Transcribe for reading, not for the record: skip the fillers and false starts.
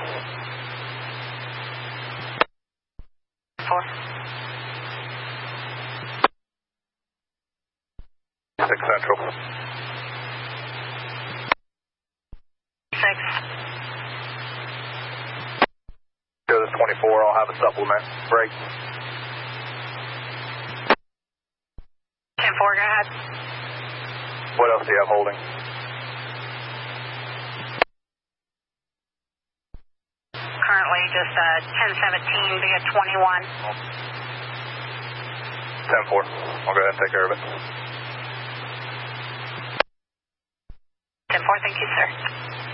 4. 6 Central. 6. Go to 24, I'll have a supplement. Break. 10-4, go ahead. What else do you have holding? Currently just 1017 via 21. 10-4. I'll go ahead and take care of it. 10-4, thank you, sir.